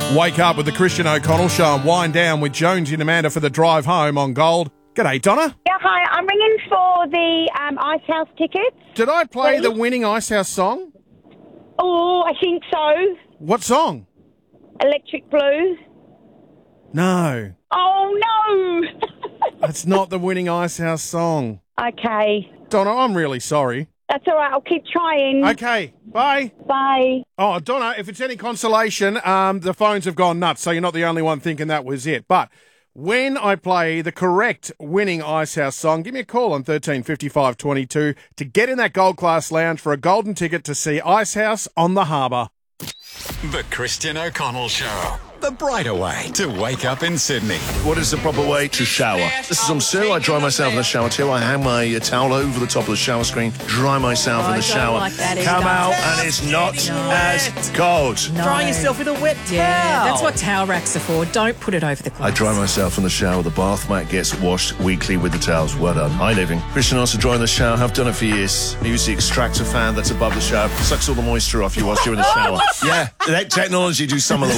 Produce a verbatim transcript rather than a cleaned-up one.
Wake up with the Christian O'Connell Show and wind down with Jonesy and Amanda for the drive home on Gold. G'day, Donna. Yeah, hi. I'm ringing for the um, Ice House tickets. Did I play Please? the winning Ice House song? Oh, I think so. What song? Electric Blue. No, Oh, no. that's not the winning Ice House song. Okay. Donna, I'm really sorry. That's all right. I'll keep trying. Okay, bye. Bye. Oh, Donna, if it's any consolation, um, the phones have gone nuts, so you're not the only one thinking that was it. But when I play the correct winning Ice House song, give me a call on thirteen fifty-five twenty-two to get in that Gold Class Lounge for a golden ticket to see Ice House on the Harbour. The Christian O'Connell Show. The brighter way to wake up in Sydney. What is the proper way to shower? This is I'm Sue. I dry myself in the shower too. I hang my uh, towel over the top of the shower screen, dry myself Oh, in I the don't shower, like that come either. out, and it's not No. as cold. Drying yourself with a wet towel. Yeah, that's what towel racks are for. Don't put it over the clothes. I dry myself in the shower. The bath mat gets washed weekly with the towels. Well done. Hi, living. Christian also dry in the shower. Have done it for years. I use the extractor fan that's above the shower. Sucks all the moisture off you whilst you're in the shower. Yeah, let technology do some of the